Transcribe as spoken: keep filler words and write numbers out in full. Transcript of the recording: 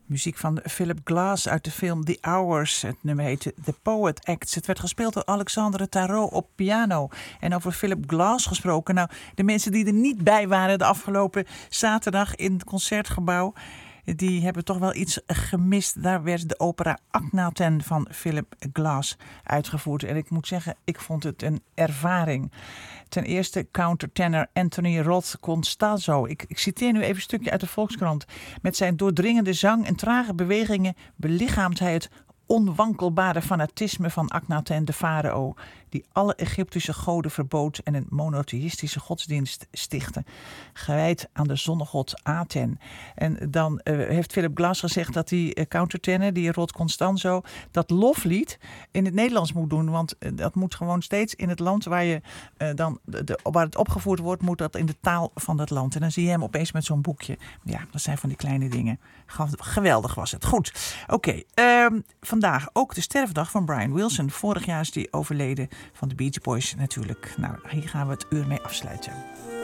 Muziek van Philip Glass uit de film The Hours. Het nummer heette The Poet Acts. Het werd gespeeld door Alexandre Tarot op piano. En over Philip Glass gesproken. Nou, de mensen die er niet bij waren de afgelopen zaterdag in het Concertgebouw, die hebben toch wel iets gemist. Daar werd de opera Akhenaten van Philip Glass uitgevoerd. En ik moet zeggen, ik vond het een ervaring. Ten eerste countertenor Anthony Roth Constanzo. Ik, ik citeer nu even een stukje uit de Volkskrant. Met zijn doordringende zang en trage bewegingen belichaamt hij het onwankelbare fanatisme van Akhenaten de farao, die alle Egyptische goden verbood en een monotheïstische godsdienst stichtte, gewijd aan de zonnegod Aten. En dan uh, heeft Philip Glass gezegd dat die uh, countertenor, die Rod Constanzo, dat loflied in het Nederlands moet doen, want uh, dat moet gewoon steeds in het land waar je uh, dan de, de, waar het opgevoerd wordt, moet dat in de taal van dat land. En dan zie je hem opeens met zo'n boekje. Ja, dat zijn van die kleine dingen. Geweldig was het. Goed. Oké. Okay, uh, vandaag ook de sterfdag van Brian Wilson. Vorig jaar is die overleden van de Beach Boys natuurlijk. Nou, hier gaan we het uur mee afsluiten.